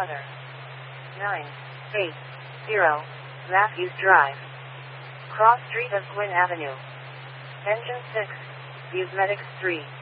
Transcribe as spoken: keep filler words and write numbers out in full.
Mother. nine eight zero Matthews Drive. Cross Street of Gwynn Avenue. Engine six. Viewsmedics three.